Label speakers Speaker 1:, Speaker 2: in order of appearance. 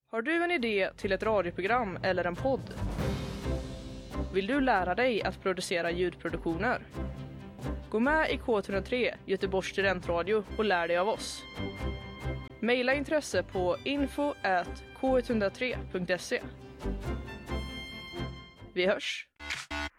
Speaker 1: Har du en idé till ett radioprogram eller en podd? Vill du lära dig att producera ljudproduktioner? Gå med i K103, Göteborgs studentradio, och lär dig av oss. Maila intresse på info@k103.se. Vi hörs!